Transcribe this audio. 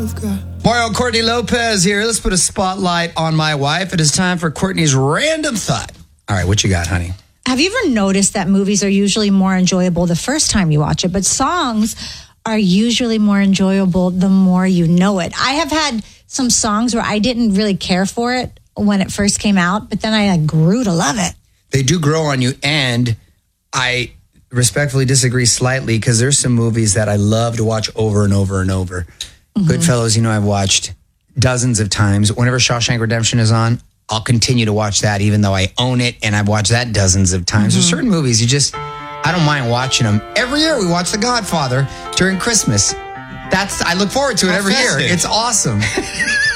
Mario Courtney Lopez here. Let's put a spotlight on my wife. It is time for Courtney's random thought. All right, what you got, honey? Have you ever noticed that movies are usually more enjoyable the first time you watch it, but songs are usually more enjoyable the more you know it? I have had some songs where I didn't really care for it when it first came out, but then I grew to love it. They do grow on you, and I respectfully disagree slightly because there's some movies that I love to watch over and over and over. Goodfellas, I've watched dozens of times. Whenever Shawshank Redemption is on, I'll continue to watch that even though I own it and I've watched that dozens of times. There's certain movies I don't mind watching them. Every year we watch The Godfather during Christmas. I look forward to it every year. It's awesome.